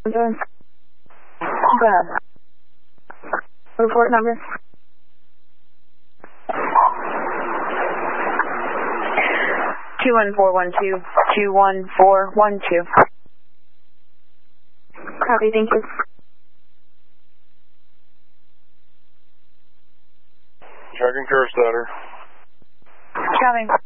Doing. Go ahead. Report number. 21412. 21412. Copy, thank you. Checking Kerstetter. Coming.